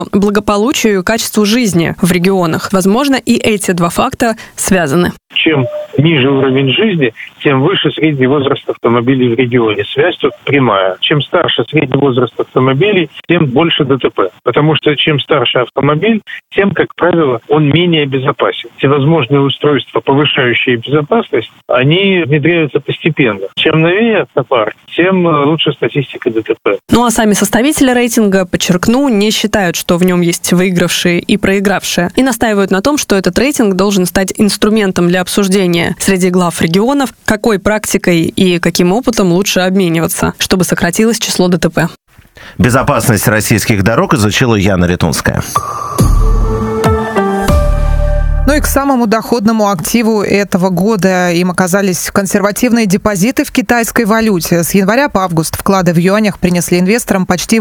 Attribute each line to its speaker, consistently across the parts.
Speaker 1: благополучию и качеству жизни в регионах. Возможно, и эти два факта связаны.
Speaker 2: Чем ниже уровень жизни, тем выше средний возраст автомобилей в регионе. Связь тут прямая. Чем старше средний возраст автомобилей, тем больше ДТП. Потому что чем старше автомобиль, тем, как правило, он менее безопасен. Всевозможные устройства, повышающие безопасность, они внедряются постепенно. Чем новее автопарк, тем лучше статистика ДТП.
Speaker 1: Ну а сами составители рейтинга, подчеркну, не считают, что в нем есть выигравшие и проигравшие. И настаивают на том, что этот рейтинг должен стать инструментом для обсуждения среди глав регионов, какой практикой и каким опытом лучше обмениваться, чтобы сократилось число ДТП.
Speaker 3: Безопасность российских дорог изучила Яна Ретунская.
Speaker 4: Ну и к самому доходному активу этого года им оказались консервативные депозиты в китайской валюте. С января по август вклады в юанях принесли инвесторам почти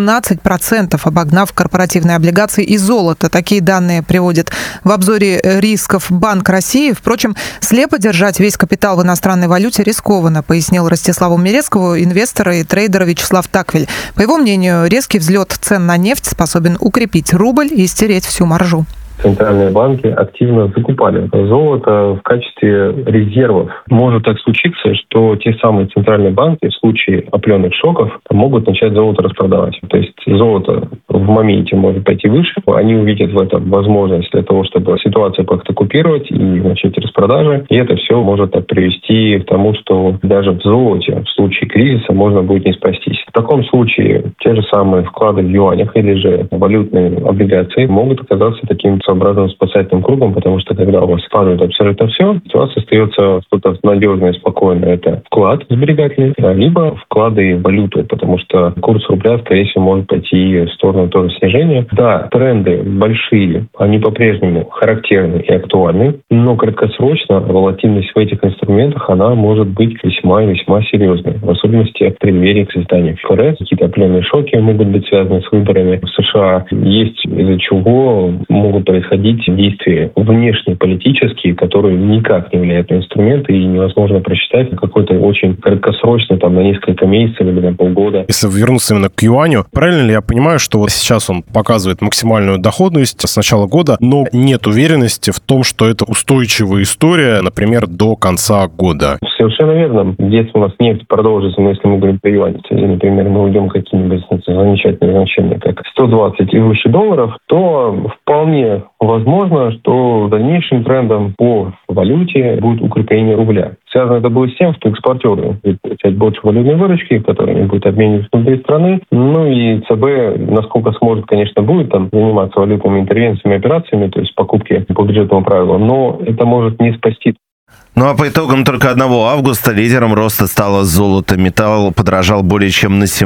Speaker 4: 18%, обогнав корпоративные облигации и золото. Такие данные приводит в обзоре рисков Банк России. Впрочем, слепо держать весь капитал в иностранной валюте рискованно, пояснил Ростиславу Мерецкову инвестор и трейдер Вячеслав Таквель. По его мнению, резкий взлет цен на нефть способен укрепить рубль и стереть всю маржу.
Speaker 5: Центральные банки активно закупали золото в качестве резервов. Может так случиться, что те самые центральные банки в случае определенных шоков могут начать золото распродавать. То есть золото в моменте может пойти выше. Они увидят в этом возможность для того, чтобы ситуацию как-то купировать и начать распродажи. И это все может так привести к тому, что даже в золоте в случае кризиса можно будет не спастись. В таком случае те же самые вклады в юанях или же валютные облигации могут оказаться таким своеобразным спасательным кругом, потому что когда у вас падает абсолютно все, у вас остается что-то надежное, спокойное. Это вклад сберегательный, либо вклады в валюту, потому что курс рубля, скорее всего, может пойти в сторону тоже снижения. Да, тренды большие, они по-прежнему характерны и актуальны, но краткосрочно волатильность в этих инструментах, она может быть весьма и весьма серьезной, в особенности в преддверии к созданию ФРС. Какие-то определенные шоки могут быть связаны с выборами в США. Есть из-за чего могут происходить действия внешнеполитические, которые никак не влияют на инструменты, и невозможно просчитать какой-то очень краткосрочно, на несколько месяцев или на полгода.
Speaker 6: Если вернуться именно к юаню, правильно ли я понимаю, что вот сейчас он показывает максимальную доходность с начала года, но нет уверенности в том, что это устойчивая история, например, до конца года?
Speaker 5: Совершенно верно. Если у нас нефть продолжится, но если мы говорим про юань, например, мы уйдем какие-нибудь замечательные значения, как 120 и выше долларов, то вполне возможно, что дальнейшим трендом по валюте будет укрепление рубля. Связано это будет с тем, что экспортеры будут получать больше валютной выручки, которыми будут обмениваться внутри страны. Ну и ЦБ, насколько сможет, конечно, будет заниматься валютными интервенциями, операциями, то есть покупки по бюджетному правилу, но это может не спасти.
Speaker 3: Ну а по итогам только 1 августа лидером роста стало золото. Металл подорожал более чем на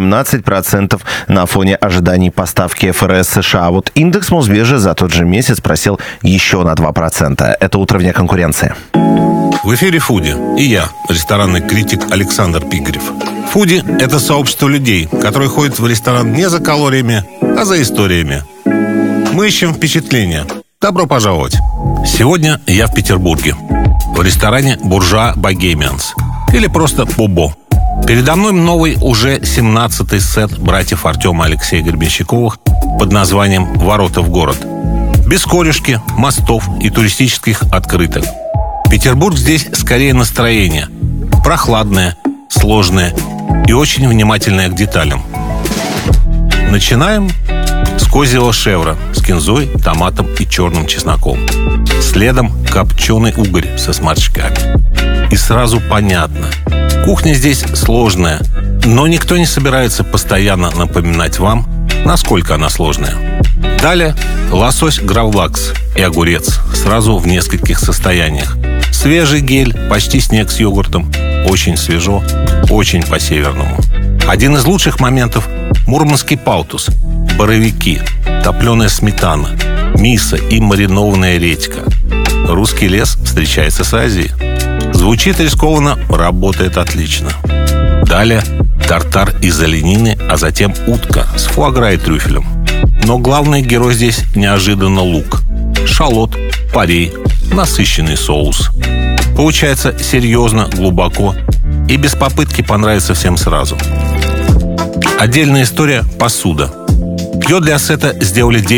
Speaker 3: 17% на фоне ожиданий поставки ФРС США. А вот индекс Мосбиржи за тот же месяц просел еще на 2%. Это утро вне конкуренции.
Speaker 7: В эфире «Фуди» и я, ресторанный критик Александр Пигарев. «Фуди» — это сообщество людей, которые ходят в ресторан не за калориями, а за историями. Мы ищем впечатления. Добро пожаловать! Сегодня я в Петербурге. В ресторане «Буржуа Богемианс» или просто «Бобо». Передо мной новый уже 17-й сет братьев Артема и Алексея Гребенщиковых под названием «Ворота в город». Без корюшки, мостов и туристических открыток. Петербург здесь скорее настроение. Прохладное, сложное и очень внимательное к деталям. Начинаем с козьего шевра с кинзой, томатом и черным чесноком. Следом копченый угорь со сморчками. И сразу понятно. Кухня здесь сложная, но никто не собирается постоянно напоминать вам, насколько она сложная. Далее лосось гравлакс и огурец сразу в нескольких состояниях. Свежий гель, почти снег с йогуртом. Очень свежо, очень по-северному. Один из лучших моментов – мурманский паутус, боровики, топленая сметана, мисо и маринованная редька. Русский лес встречается с Азией. Звучит рискованно, работает отлично. Далее тартар из оленины, а затем утка с фуагра и трюфелем. Но главный герой здесь неожиданно лук. Шалот, порей, насыщенный соус. Получается серьезно, глубоко и без попытки понравиться всем сразу. Отдельная история – посуда. Ее для ассета сделали